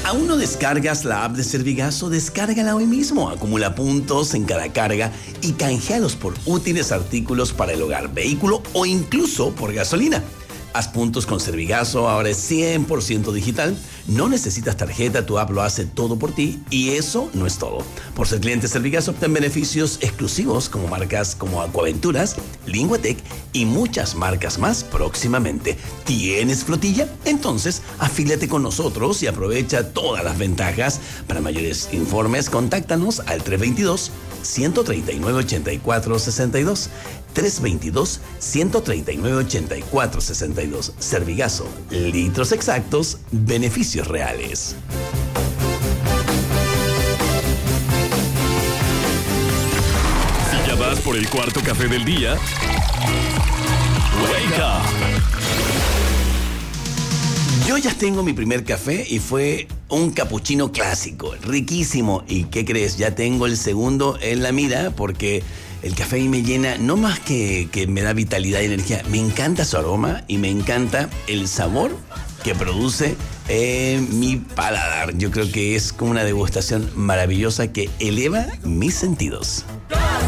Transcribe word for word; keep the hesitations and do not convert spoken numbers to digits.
¿Aún no descargas la app de Servigaso? Descárgala hoy mismo. Acumula puntos en cada carga y canjealos por útiles artículos para el hogar, vehículo o incluso por gasolina. Haz puntos con Servigaso, ahora es cien por ciento digital. No necesitas tarjeta, tu app lo hace todo por ti y eso no es todo. Por ser cliente Servigaso obtén beneficios exclusivos como marcas como Aquaventuras, Linguatec y muchas marcas más próximamente. ¿Tienes flotilla? Entonces afíliate con nosotros y aprovecha todas las ventajas. Para mayores informes, contáctanos al tres dos dos, uno tres nueve, ocho cuatro seis dos. tres dos dos, uno tres nueve, ocho cuatro seis dos. Servigaso, litros exactos, beneficios reales. Si ya vas por el cuarto café del día, Wake Up. Yo ya tengo mi primer café y fue un capuchino clásico, riquísimo. ¿Y qué crees? Ya tengo el segundo en la mira porque el café ahí me llena, no más que, que me da vitalidad y energía. Me encanta su aroma y me encanta el sabor que produce en mi paladar. Yo creo que es como una degustación maravillosa que eleva mis sentidos.